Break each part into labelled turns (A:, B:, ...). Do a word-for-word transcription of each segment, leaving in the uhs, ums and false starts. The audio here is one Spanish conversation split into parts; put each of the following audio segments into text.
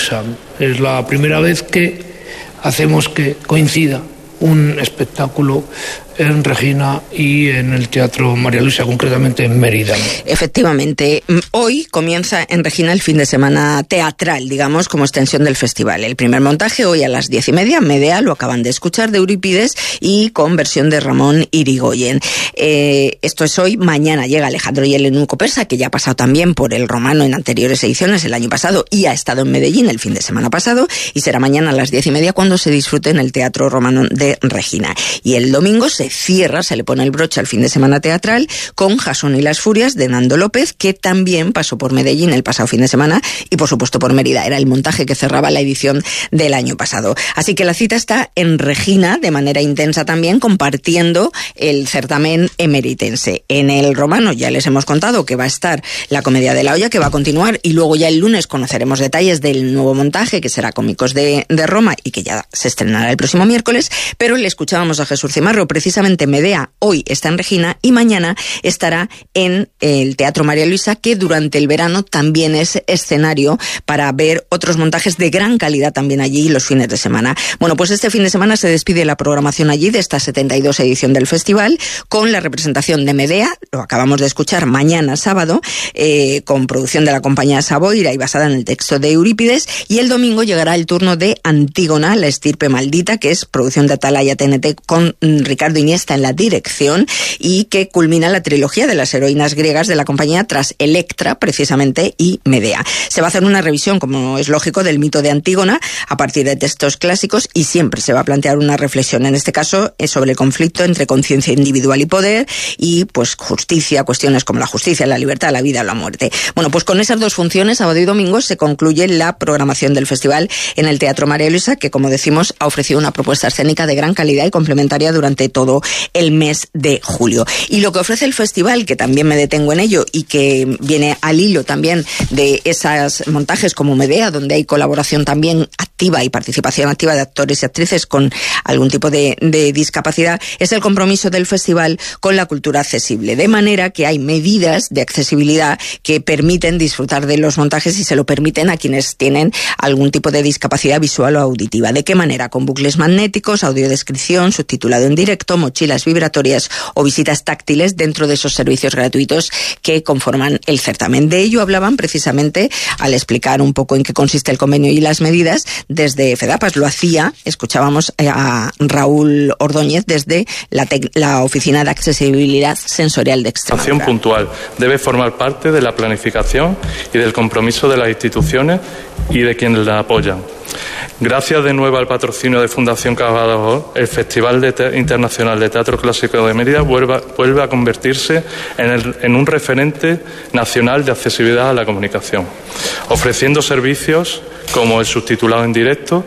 A: Luisa. Es la primera vez que hacemos que coincida un espectáculo en Regina y en el Teatro María Luisa, concretamente en Mérida.
B: Efectivamente, hoy comienza en Regina el fin de semana teatral, digamos, como extensión del festival. El primer montaje hoy a las diez y media, Medea, lo acaban de escuchar, de Eurípides, y con versión de Ramón Irigoyen. Eh, esto es hoy. Mañana llega Alejandro y el eunuco persa, que ya ha pasado también por el Romano en anteriores ediciones el año pasado y ha estado en Medellín el fin de semana pasado, y será mañana a las diez y media cuando se disfrute en el Teatro Romano de Regina. Y el domingo se cierra, se le pone el broche al fin de semana teatral con Jasón y las Furias de Nando López, que también pasó por Medellín el pasado fin de semana y por supuesto por Mérida. Era el montaje que cerraba la edición del año pasado. Así que la cita está en Regina de manera intensa también, compartiendo el certamen emeritense. En el Romano ya les hemos contado que va a estar la Comedia de la Olla, que va a continuar, y luego ya el lunes conoceremos detalles del nuevo montaje, que será Cómicos de, de Roma, y que ya se estrenará el próximo miércoles. Pero le escuchábamos a Jesús Cimarro. Precisamente Medea hoy está en Regina y mañana estará en el Teatro María Luisa, que durante el verano también es escenario para ver otros montajes de gran calidad también allí los fines de semana. Bueno, pues este fin de semana se despide la programación allí de esta setenta y dos edición del festival con la representación de Medea, lo acabamos de escuchar, mañana sábado, eh, con producción de la compañía Savoira y basada en el texto de Eurípides, y el domingo llegará el turno de Antígona, la estirpe maldita, que es producción de Atalaya T N T con Ricardo Iniesta en la dirección, y que culmina la trilogía de las heroínas griegas de la compañía tras Electra, precisamente, y Medea. Se va a hacer una revisión, como es lógico, del mito de Antígona a partir de textos clásicos, y siempre se va a plantear una reflexión, en este caso, sobre el conflicto entre conciencia individual y poder, y pues justicia, cuestiones como la justicia, la libertad, la vida o la muerte. Bueno, pues con esas dos funciones, sábado y domingo, se concluye la programación del festival en el Teatro María Luisa, que, como decimos, ha ofrecido una propuesta escénica de gran calidad y complementaria durante todo el mes de julio. Y lo que ofrece el festival, que también me detengo en ello y que viene al hilo también de esos montajes como Medea, donde hay colaboración también activa y participación activa de actores y actrices con algún tipo de, de discapacidad, es el compromiso del festival con la cultura accesible, de manera que hay medidas de accesibilidad que permiten disfrutar de los montajes y se lo permiten a quienes tienen algún tipo de discapacidad visual o auditiva. ¿De qué manera? Con bucles magnéticos, audiodescripción, subtitulado en directo, mochilas vibratorias o visitas táctiles dentro de esos servicios gratuitos que conforman el certamen. De ello hablaban precisamente al explicar un poco en qué consiste el convenio y las medidas desde FEDAPAS. Lo hacía, escuchábamos a Raúl Ordóñez desde la, la Oficina de Accesibilidad Sensorial de Extremadura.
C: Acción puntual debe formar parte de la planificación y del compromiso de las instituciones y de quienes la apoyan. Gracias de nuevo al patrocinio de Fundación Cajador, el Festival de Te- Internacional de Teatro Clásico de Mérida vuelve, vuelve a convertirse en, el, en un referente nacional de accesibilidad a la comunicación, ofreciendo servicios como el subtitulado en directo,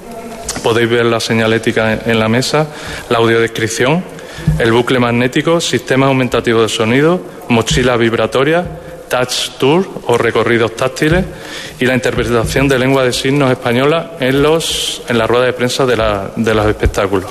C: podéis ver la señalética en, en la mesa, la audiodescripción, el bucle magnético, sistemas aumentativos de sonido, mochila vibratoria, touch tour o recorridos táctiles y la interpretación de lengua de signos española en los en la rueda de prensa de, la, de los espectáculos.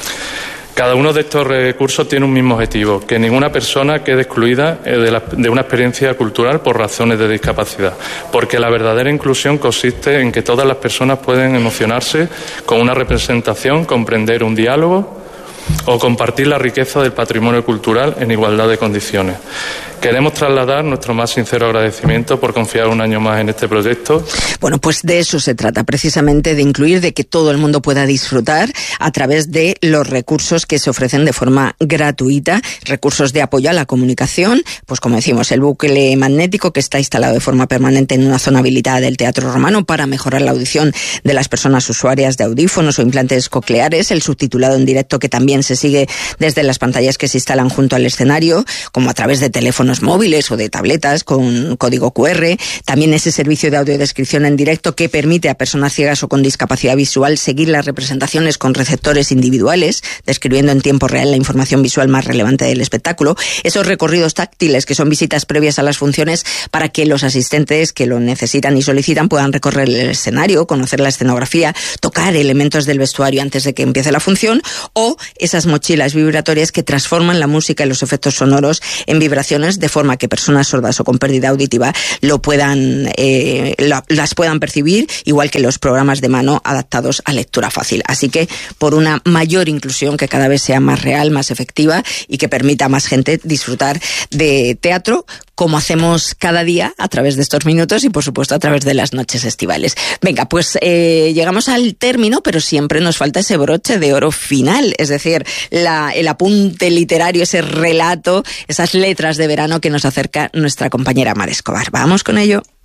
C: Cada uno de estos recursos tiene un mismo objetivo, que ninguna persona quede excluida de, la, de una experiencia cultural por razones de discapacidad, porque la verdadera inclusión consiste en que todas las personas pueden emocionarse con una representación, comprender un diálogo o compartir la riqueza del patrimonio cultural en igualdad de condiciones. Queremos trasladar nuestro más sincero agradecimiento por confiar un año más en este proyecto.
B: Bueno, pues de eso se trata, precisamente de incluir, de que todo el mundo pueda disfrutar a través de los recursos que se ofrecen de forma gratuita, recursos de apoyo a la comunicación, pues como decimos, el bucle magnético que está instalado de forma permanente en una zona habilitada del Teatro Romano para mejorar la audición de las personas usuarias de audífonos o implantes cocleares, el subtitulado en directo que también se sigue desde las pantallas que se instalan junto al escenario, como a través de teléfonos móviles o de tabletas con código cu erre, también ese servicio de audiodescripción en directo que permite a personas ciegas o con discapacidad visual seguir las representaciones con receptores individuales, describiendo en tiempo real la información visual más relevante del espectáculo, esos recorridos táctiles que son visitas previas a las funciones para que los asistentes que lo necesitan y solicitan puedan recorrer el escenario, conocer la escenografía, tocar elementos del vestuario antes de que empiece la función, o esas mochilas vibratorias que transforman la música y los efectos sonoros en vibraciones imágenes, de forma que personas sordas o con pérdida auditiva lo puedan, eh, lo, las puedan percibir, igual que los programas de mano adaptados a lectura fácil. Así que por una mayor inclusión que cada vez sea más real, más efectiva y que permita a más gente disfrutar de teatro, como hacemos cada día a través de estos minutos y por supuesto a través de las noches estivales. Venga, pues eh, llegamos al término, pero siempre nos falta ese broche de oro final, es decir, la, el apunte literario, ese relato, esas letras de verano que nos acerca nuestra compañera Mar Escobar. Vamos con ello.